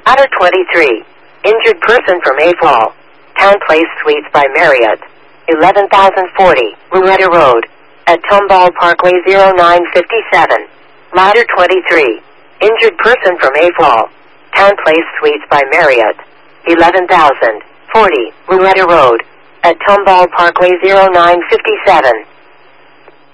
Ladder 23. Injured person from Mayfall. Town Place Suites by Marriott. 11,040, Louetta Road. At Tomball Parkway 0957. Ladder 23. Injured person from Mayfall. Town Place Suites by Marriott. 11,040, Louetta Road. At Tomball Parkway 0957.